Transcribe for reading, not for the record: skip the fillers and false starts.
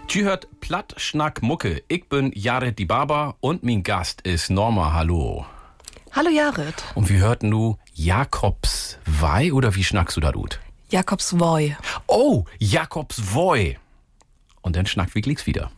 Tü hört Platt Schnack Mucke. Ich bin Jared die Barber und mein Gast ist Norma. Hallo. Hallo Jared. Und wir hörten du Jakobswei oder wie schnackst du da gut? Jakobswoi. Oh, Jakobswoi. Und dann schnackt wie wieder.